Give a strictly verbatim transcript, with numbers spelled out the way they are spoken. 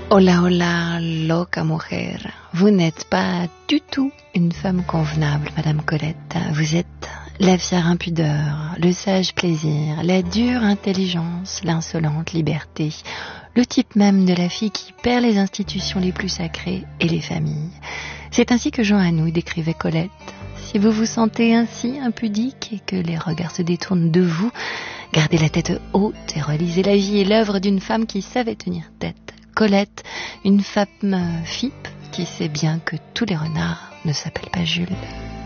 Hola, hola, loca mujer. Vous n'êtes pas du tout une femme convenable, Madame Colette. Vous êtes la fière impudeur, le sage plaisir, la dure intelligence, l'insolente liberté, le type même de la fille qui perd les institutions les plus sacrées et les familles. C'est ainsi que Jean Anouilh décrivait Colette. Si vous vous sentez ainsi impudique et que les regards se détournent de vous, gardez la tête haute et relisez la vie et l'œuvre d'une femme qui savait tenir tête. Colette, une femme fipe qui sait bien que tous les renards ne s'appellent pas Jules.